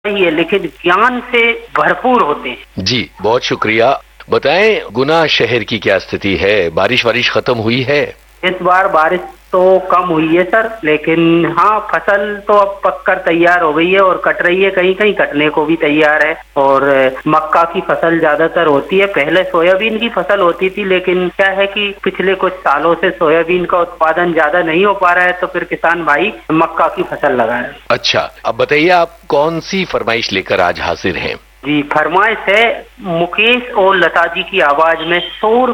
ही है, लेकिन ज्ञान से भरपूर होते हैं। जी बहुत शुक्रिया। बताएं गुना शहर की क्या स्थिति है, बारिश खत्म हुई है? इस बार बारिश तो कम हुई है सर, लेकिन हाँ फसल तो अब पककर तैयार हो गई है और कट रही है, कहीं कहीं कटने को भी तैयार है। और मक्का की फसल ज्यादातर होती है, पहले सोयाबीन की फसल होती थी, लेकिन क्या है कि पिछले कुछ सालों से सोयाबीन का उत्पादन ज्यादा नहीं हो पा रहा है, तो फिर किसान भाई मक्का की फसल लगाए। अच्छा, अब बताइए आप कौन सी फरमाइश लेकर आज हाजिर हैं? जी फरमाइश है मुकेश और लता जी की आवाज में शोर